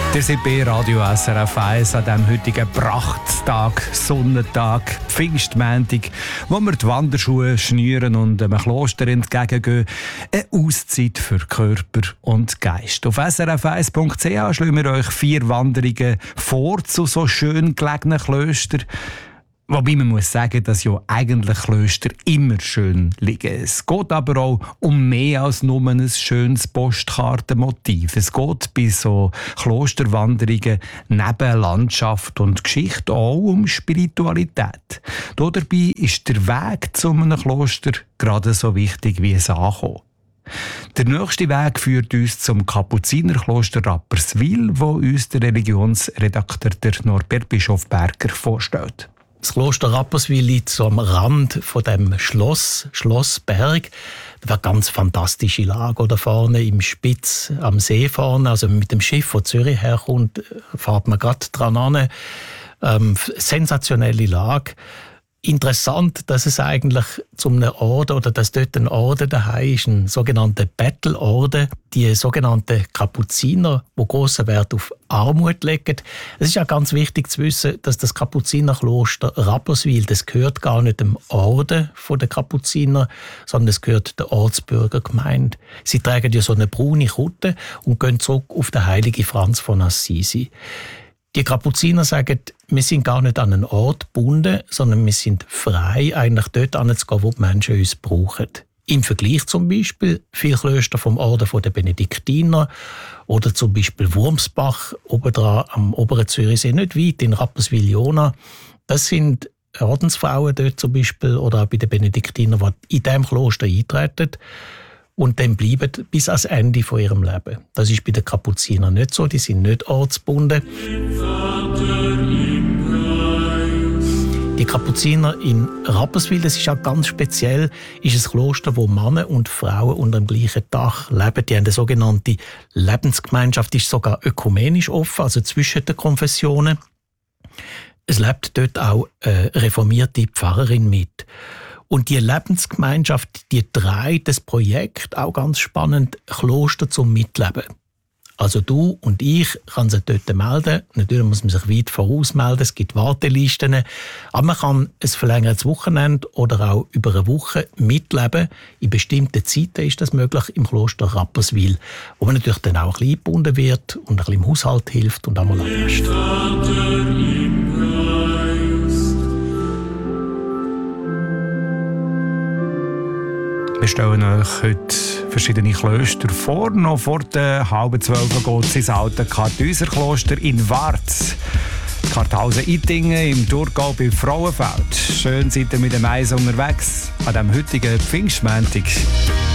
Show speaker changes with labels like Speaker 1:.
Speaker 1: Der seid bei Radio SRF 1 an diesem heutigen Prachttag, Sonnentag, Pfingstmontag, wo wir die Wanderschuhe schnüren und einem Kloster entgegengehen. Eine Auszeit für Körper und Geist. Auf srf1.ch schlagen wir euch 4 Wanderungen vor zu so schön gelegenen Klöstern. Wobei man muss sagen, dass ja eigentlich Klöster immer schön liegen. Es geht aber auch um mehr als nur ein schönes Postkartenmotiv. Es geht bei so Klosterwanderungen neben Landschaft und Geschichte auch um Spiritualität. Dabei ist der Weg zu einem Kloster gerade so wichtig wie es Ankommen. Der nächste Weg führt uns zum Kapuzinerkloster Rapperswil, wo uns der Religionsredakteur Norbert Bischof-Berger vorstellt.
Speaker 2: Das Kloster Rapperswil liegt so am Rand von dem Schlossberg. Das war eine ganz fantastische Lage da vorne im Spitz am See vorne. Also mit dem Schiff, das Zürich herkommt, fährt man gerade dran an. Sensationelle Lage. Interessant, dass es eigentlich zum Orden oder dass dort ein Orden daheim ist, ein sogenannter Bettelorden, die sogenannten Kapuziner, die grossen Wert auf Armut legen. Es ist ja ganz wichtig zu wissen, dass das Kapuzinerkloster Rapperswil, das gehört gar nicht dem Orden der Kapuziner, sondern es gehört der Ortsbürgergemeinde. Sie tragen ja so eine braune Kutte und gehen zurück auf den heiligen Franz von Assisi. Die Kapuziner sagen, wir sind gar nicht an einen Ort gebunden, sondern wir sind frei, eigentlich dort hinzugehen, wo die Menschen uns brauchen. Im Vergleich zum Beispiel viele Klöster vom Orden der Benediktiner oder zum Beispiel Wurmsbach oben dran am oberen Zürichsee, nicht weit in Rapperswil-Jona. Das sind Ordensfrauen dort zum Beispiel oder auch bei den Benediktinern, die in diesem Kloster eintreten und dann bleiben bis ans Ende von ihrem Leben. Das ist bei den Kapuzinern nicht so, die sind nicht ortsgebunden. Die Kapuziner in Rapperswil, das ist auch ganz speziell, ist ein Kloster, wo Männer und Frauen unter dem gleichen Dach leben. Die haben eine sogenannte Lebensgemeinschaft, die ist sogar ökumenisch offen, also zwischen den Konfessionen. Es lebt dort auch eine reformierte Pfarrerin mit. Und die Lebensgemeinschaft, die trägt das Projekt, auch ganz spannend, Kloster zum Mitleben. Also du und ich kann sich dort melden. Natürlich muss man sich weit vorausmelden, es gibt Wartelisten. Aber man kann ein verlängertes Wochenende oder auch über eine Woche mitleben. In bestimmten Zeiten ist das möglich im Kloster Rapperswil, wo man natürlich dann auch ein bisschen eingebunden wird und ein bisschen im Haushalt hilft und einmal anlässt.
Speaker 1: Wir stellen euch heute verschiedene Klöster vor. Noch vor der 11:30 geht es ins alte Kartäuserkloster in Warz. Karthausen-Ittigen im Thurgau bei Frauenfeld. Schön seid ihr mit dem Eis unterwegs an diesem heutigen Pfingstmontag.